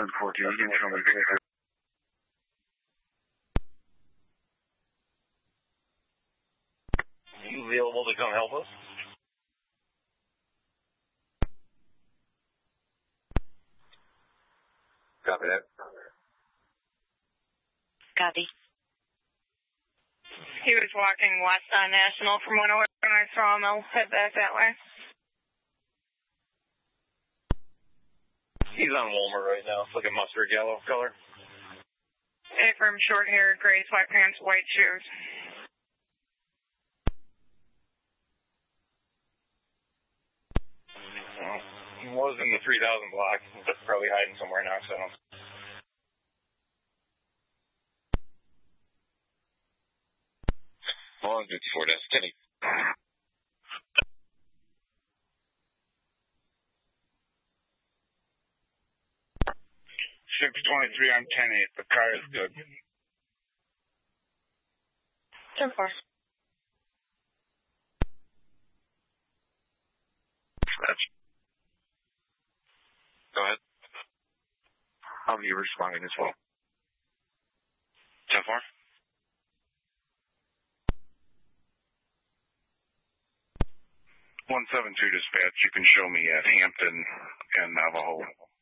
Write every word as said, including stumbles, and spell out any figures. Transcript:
ten fourteen, you can show me the you available to come help us? Copy that. Copy. He was walking west on National from one oh eight, and I saw him. I'll head back that way. He's on Walmart right now. It's like a mustard yellow color. A-firm, short hair, gray sweatpants, white shoes. Well, he was in the three thousand block. He's probably hiding somewhere now, so. one fifty-four, that's Kenny. six twenty-three on ten eight. The car is good. ten four. Go ahead. I'll be responding as well. ten four. one seven two dispatch. You can show me at Hampton and Navajo.